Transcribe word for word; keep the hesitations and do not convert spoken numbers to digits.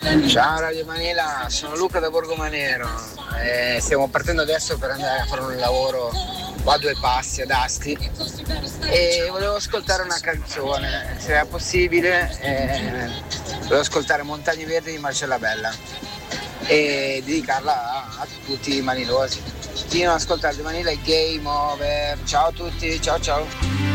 Ciao Radio Manila, sono Luca da Borgomanero. Eh, stiamo partendo adesso per andare a fare un lavoro qua a due passi ad Asti e volevo ascoltare una canzone, se era possibile. Eh, volevo ascoltare Montagne Verdi di Marcella Bella e dedicarla a, a tutti i manilosi. Chi non ascolta Radio Manila è Game Over. Ciao a tutti, ciao ciao.